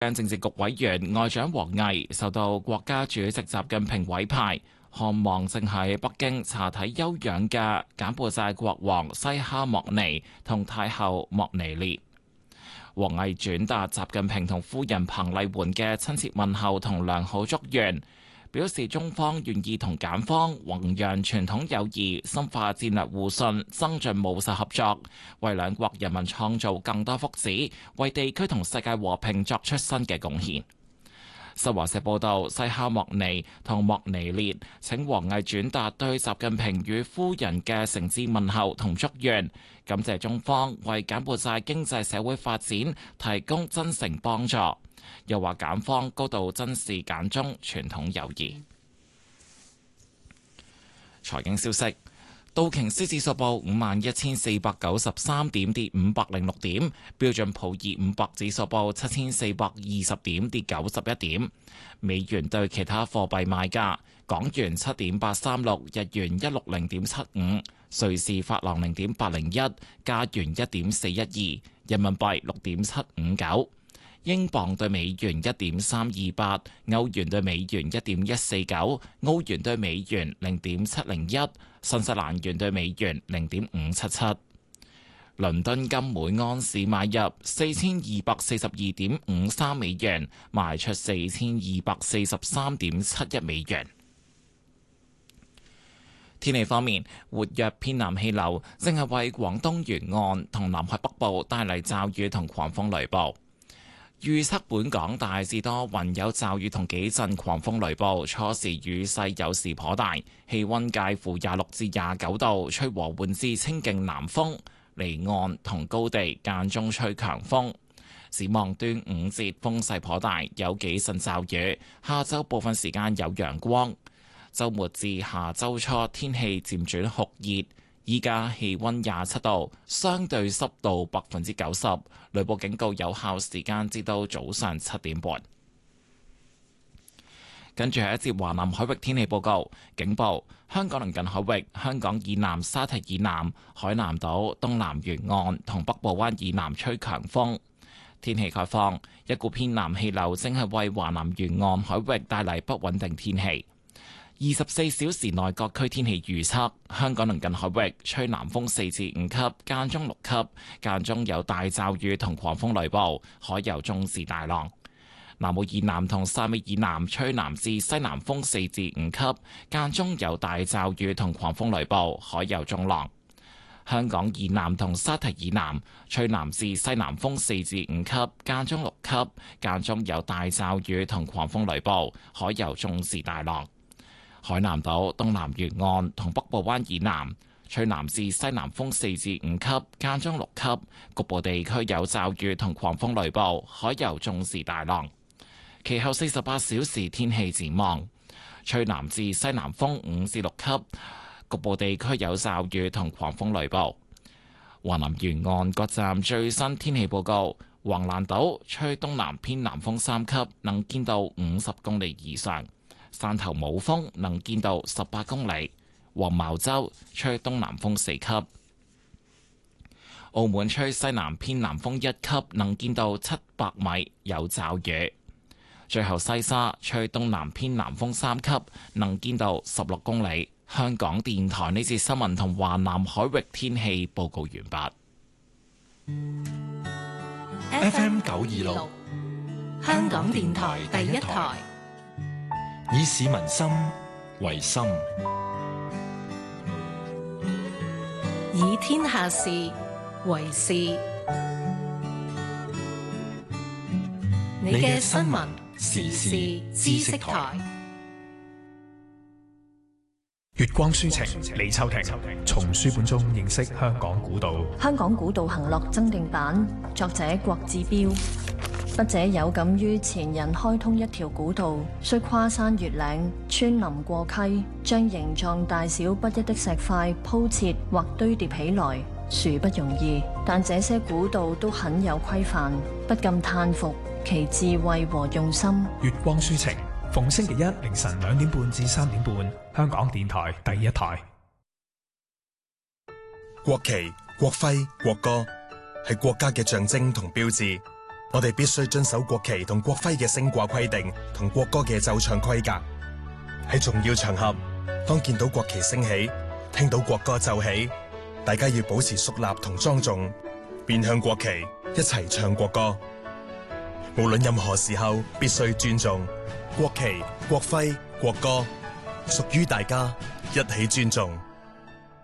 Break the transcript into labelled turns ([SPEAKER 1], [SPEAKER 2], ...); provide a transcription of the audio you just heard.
[SPEAKER 1] 政治局委員外長王毅受到國家主席習近平委派，看望正喺北京查體休養嘅柬埔寨國王西哈莫尼同太后莫尼列。王毅轉達習近平同夫人彭麗媛嘅親切問候同良好祝願，表示中方願意同柬方弘揚傳統友誼，深化戰略互信，增進務實合作，為兩國人民創造更多福祉，為地區同世界和平作出新嘅貢獻。新華社報道，西哈莫尼同莫尼列請王毅轉達對習近平與夫人嘅誠摯問候同祝願，感謝中方為柬埔寨經濟社會發展提供真誠幫助，又話柬方高度珍視柬中傳統友誼。財經消息。道瓊斯指數報51,493點，跌506點；標準普爾500指數報7420點，跌91點。美元對其他貨幣賣價：港元7.836，日元160.75，瑞士法郎0.801，加元1.412，人民幣6.759。英鎊對美元1.328，歐元對美元1.149，澳元對美元0.701，新西蘭元對美元0.577。倫敦金每盎司買入4242.53美元，賣出4243.71美元。天氣方面，活躍偏南氣流正係為廣東沿岸同南海北部帶嚟驟雨同狂風雷暴。預測本港大致多雲，有驟雨同幾陣狂風雷暴，初時雨勢有時頗大，氣溫介乎26至29度，吹和緩至清勁南風，離岸同高地間中吹強風。展望端午節風勢頗大，有幾陣驟雨，下週部分時間有陽光，週末至下週初天氣漸轉酷熱。依家氣溫27度，相對濕度90%，雷暴警告有效時間至到早上7點半。跟住係一節華南海域天氣報告，警報：香港鄰近海域、香港以南沙堤以南、海南島東南沿岸同北部灣以南吹強風。天氣概況：一股偏南氣流正係為華南沿岸海域帶嚟不穩定天氣。24小時內各區天氣預測：香港鄰近海域吹南風4至5級，間中6級，間中有大驟雨同狂風雷暴，海有中至大浪。南澳以南同汕尾以南吹南至西南風4至5級，間中有大驟雨同狂風雷暴，海有中浪。香港以南同沙堤以南吹南至西南風4至5級，間中6級，間中有大驟雨同狂風雷暴，海有中至大浪。海南島東南沿岸同北部灣以南吹南至西南風4至5級，間中6級，局部地區有驟雨同狂風雷暴，海有中至大浪。其後48小時天氣展望：吹南至西南風5至6級，局部地區有驟雨同狂風雷暴。華南沿岸各站最新天氣報告：橫瀾島吹東南偏南風3級，能見度50公里以上。汕頭冇風，能見度18公里；黃茅洲吹東南風4級；澳門吹西南偏南風1級，能見度700米，有驟雨。最後西沙吹東南偏南風3級，能見度16公里。香港電台呢節新聞同華南海域天氣報告完
[SPEAKER 2] 畢。FM 926，香港電台第一台。以市民心為心，
[SPEAKER 3] 以天下事為事。你嘅新聞時事知識台。
[SPEAKER 4] 月光書情，李秋婷從書本中認識香港古道。
[SPEAKER 5] 香港古道行樂增訂版，作者郭志標。筆者有感於前人開通一條古道，需跨山越嶺、穿林過溪，將形狀大小不一的石塊鋪設或堆疊起來，殊不容易。但這些古道都很有規範，不禁嘆服其智慧和用心。
[SPEAKER 4] 月光書情，逢星期一凌晨2點半至3點半，香港電台第一台。
[SPEAKER 6] 國旗、國徽、國歌係國家嘅象徵同標誌， 我哋必須遵守國旗同國徽嘅升掛規定同國歌嘅奏唱規格。喺重要場合，當見到國旗升起，聽到國歌奏起，大家要保持肅立同莊重，面向國旗，一齊唱國歌。無論任何時候，必須尊重國旗、國徽、國歌，屬於大家，一起尊重。